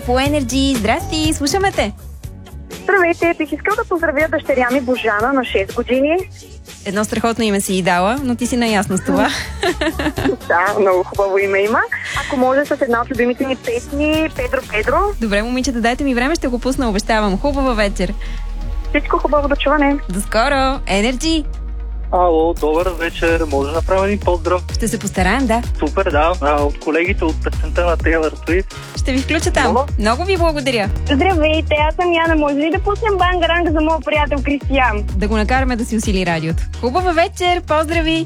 по Energy. Здрасти, слушаме те. Здравейте, бих искал да поздравя дъщеря ми Божана на 6 години. Едно страхотно име си й дала, но ти си наясно с това. Да, много хубаво име има. Ако може с една от любимите ни песни, Педро. Добре, момичета, дайте ми време, ще го пусна, обещавам. Хубава вечер. Всичко хубаво, до чуване. До скоро. Energy. Ало, добър вечер. Може да направим един поздрав? Ще се постараем, да. Супер, да. От колегите от песента на Тейлър Суифт. Ще ви включа там. Много ви благодаря. Здравейте, аз съм Яна. Може ли да пуснем бангаранг за моят приятел Кристиян? Да го накараме да си усили радиото. Хубава вечер, поздрави!